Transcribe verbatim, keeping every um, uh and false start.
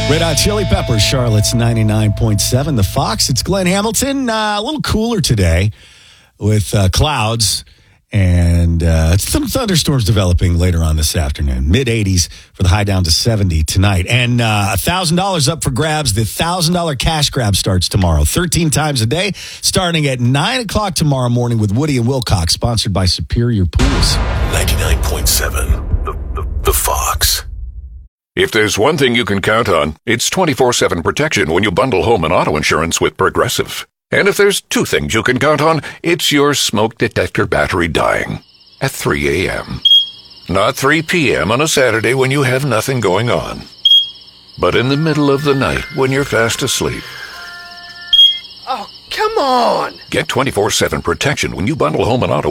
Red Hot Chili Peppers, Charlotte's ninety-nine point seven. The Fox, it's Glenn Hamilton. Uh, a little cooler today with uh, clouds and uh, some thunderstorms developing later on this afternoon. mid eighties for the high, down to seventy tonight. And uh, one thousand dollars up for grabs. The one thousand dollars cash grab starts tomorrow, thirteen times a day, starting at nine o'clock tomorrow morning with Woody and Wilcox, sponsored by Superior Pools. ninety-nine point seven, the, the, the Fox. If there's one thing you can count on, it's twenty-four seven protection when you bundle home and auto insurance with Progressive. And if there's two things you can count on, it's your smoke detector battery dying at three a.m. Not three p.m. on a Saturday when you have nothing going on, but in the middle of the night when you're fast asleep. Oh, come on! Get twenty-four seven protection when you bundle home and auto